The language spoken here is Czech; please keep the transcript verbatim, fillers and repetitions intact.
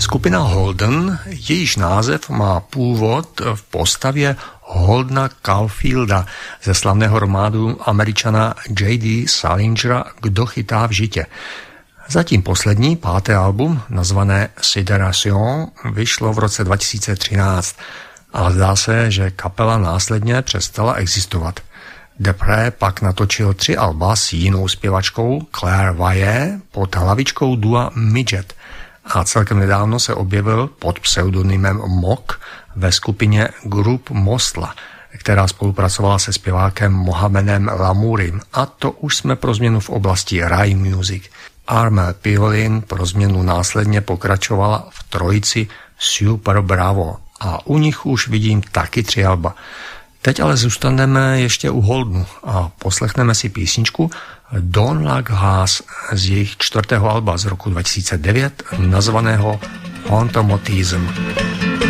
Skupina Holden, jejíž název má původ v postavě Holdena Caulfielda ze slavného románu Američana J D Salingera Kdo chytá v žitě. Zatím poslední, páté album, nazvané Sidération, vyšlo v roce dva tisíce třináct a zdá se, že kapela následně přestala existovat. Depré pak natočil tři alba s jinou zpěvačkou Claire Valle pod hlavičkou dua Midget a celkem nedávno se objevil pod pseudonymem Mok ve skupině Group Mostla, která spolupracovala se zpěvákem Mohamedem Lamourim, a to už jsme pro změnu v oblasti Rai Music. Armel Piolin pro změnu následně pokračovala v trojici Super Bravo a u nich už vidím taky tři alba. Teď ale zůstaneme ještě u Holdenu a poslechneme si písničku Don't Like Us z jejich čtvrtého alba z roku dva tisíce devět nazvaného Phantomatism.